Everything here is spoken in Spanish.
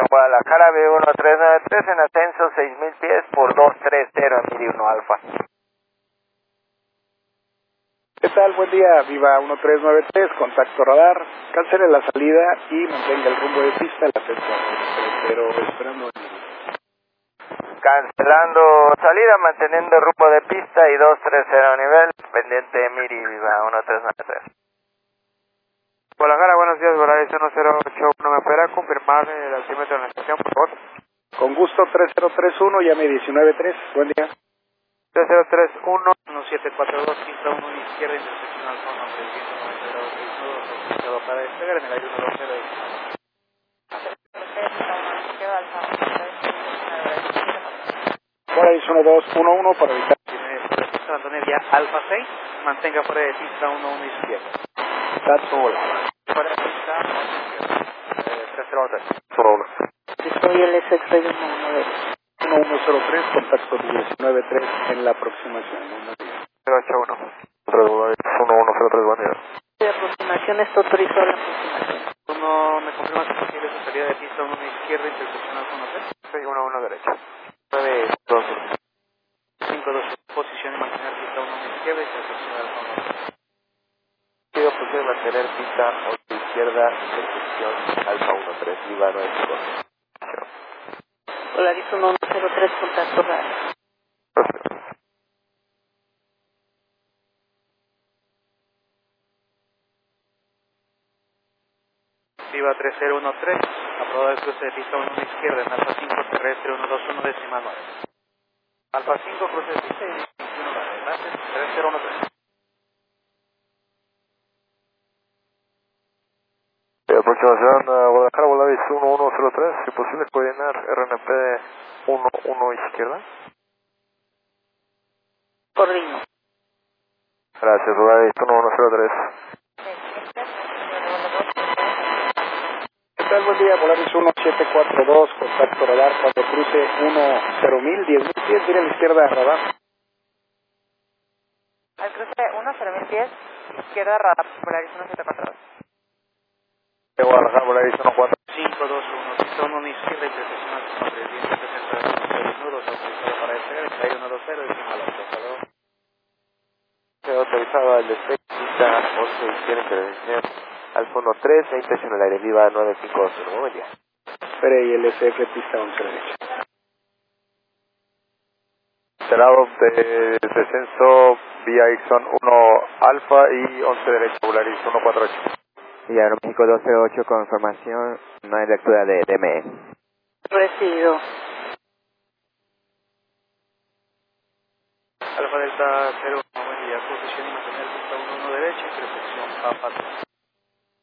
Guadalajara B1393 en ascenso 6000 pies por 230 Miri 1 Alfa. ¿Qué tal? Buen día, Viva 1393, contacto radar, cancele la salida y mantenga el rumbo de pista, el ascenso 30, esperando. Cancelando salida, manteniendo el rumbo de pista y 230 nivel, pendiente Miri Viva 1393. Guadalajara, buenos días, Volaris 1081, ¿me pudiera confirmar el altímetro en la estación, por favor? Con gusto, 3031, llame 193, buen día. 3031, 1742, pista 1 izquierda, intersección al fondo, 390 grados 6 nudos, para despegar en el aire 120. Volaris 1211 para evitar. San Antonio vía Alfa 6, mantenga fuera de pista 1 izquierda. Dato hola. Fuera de pista 303. Solo uno. Soy el SX 1103, contacto 193 en la aproximación. 081. Volaris 1103, buen día. de aproximación, esto autorizó la aproximación. Uno, ¿me confirma que posible su salida de pista 1 izquierda, intersección al fondo 3? 611 derecha. 9-2. 5-2, posición y mantener pista 1 izquierda, intersección al fondo 3. Pido posible mantener pista 11 izquierda, intersección Alfa 13, Viva 95. Polaris 1103, contacto radio. Viva 3013, aprobado el cruce de pista 1 izquierda en Alfa 5 terrestre 121 decimal 9. Alfa 5 cruce de pista y 21 9, gracias, 3013. Aproximación Guadalajara, Volaris 1103, si posible coordinar RNP 11 izquierda. Coordino. Gracias, Volaris 1103. ¿Qué tal? Buen día, Volaris 1742, contacto radar, cuando cruce 10.000, 10.000 pies, mire a la izquierda radar. Al cruce 10.000 pies, izquierda radar, Polaris 1742. Guadalajara, Volaris 14. 521, pista 1 izquierda, intersección al fondo 360 nudos, autorizado para despegar, está ahí 120 decimal 8, hasta luego. Se ha autorizado al despegue, pista 11 izquierda, intersección Alfa 13, intención al aire, Viva 9521, buen día. Espere y el SF pista 11 derecha. Cerrado de descenso vía Ixon 1 Alfa y 11 derecha, Volaris 148. Y Aeroméxico 128 con información, no hay lectura de DME. Recibido. Alfa Delta 0, buen día, posición y mantener pista 1 derecha, intersección Papa 3.